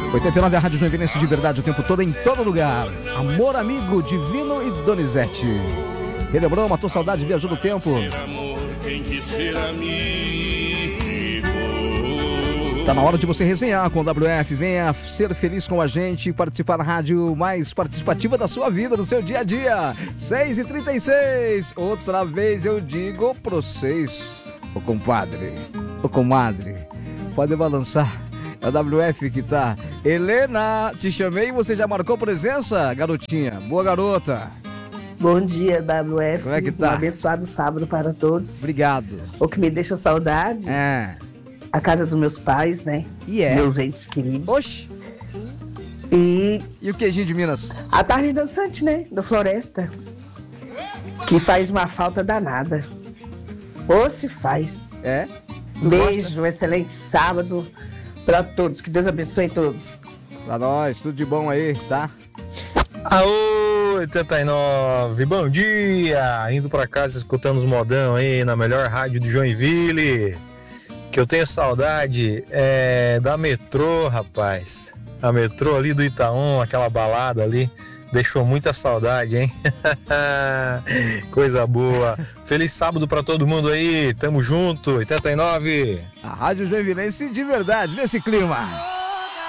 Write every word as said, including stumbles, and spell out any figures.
oitenta e nove, a Rádio Joinvilense de verdade o tempo todo, em todo lugar. Amor, amigo, Divino e Donizete. Relembrou, matou saudade, viajou do tempo. Tá na hora de você resenhar com o W F. Venha ser feliz com a gente, participar da rádio mais participativa da sua vida, do seu dia a dia. seis e trinta e seis. Outra vez eu digo pra vocês, ô compadre, ô comadre, pode balançar. É o W F que tá. Helena, te chamei e você já marcou presença, garotinha? Boa, garota. Bom dia, W F. Como é que tá? Um abençoado sábado para todos. Obrigado. O que me deixa saudade É. a casa dos meus pais, né? E é. Meus entes queridos. Oxi. E E o queijinho de Minas? a tarde dançante, né? Do Floresta. Que faz uma falta danada. Ou se faz. É? Tu Beijo, um excelente sábado para todos. Que Deus abençoe todos. Pra nós, tudo de bom aí, tá? Aô, oitenta e nove, bom dia! Indo pra casa escutando os modão aí na melhor rádio de Joinville. Que eu tenho saudade é da metrô, rapaz. A metrô ali do Itaú, aquela balada ali, deixou muita saudade, hein? Coisa boa. Feliz sábado pra todo mundo aí, tamo junto, oitenta e nove. A Rádio Joinvilense de verdade, nesse clima.